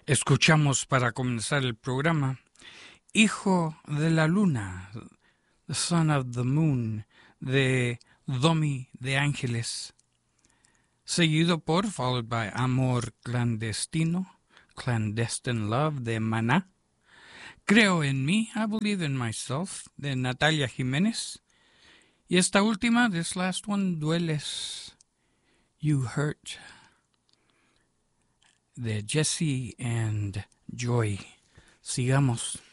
Escuchamos para comenzar el programa Hijo de la Luna, The Son of the Moon, de Domi de Ángeles, seguido por Followed by Amor Clandestino, Clandestine Love de Maná, Creo en mí, I Believe in Myself, de Natalia Jiménez, y esta última, this last one, Dueles, You Hurt, de Jesse and Joy. Sigamos.